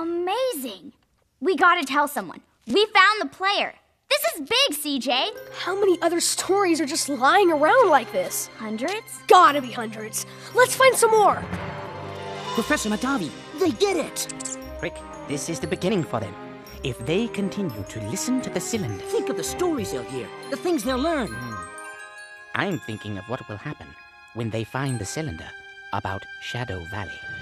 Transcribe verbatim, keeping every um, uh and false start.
Amazing. We gotta tell someone. We found the player. This is big, C J. How many other stories are just lying around like this? Hundreds? Gotta be hundreds. Let's find some more. Professor Matavi, they did it! Rick, this is the beginning for them. If they continue to listen to the cylinder... Think of the stories they'll hear, the things they'll learn. Mm. I'm thinking of what will happen when they find the cylinder about Shadow Valley.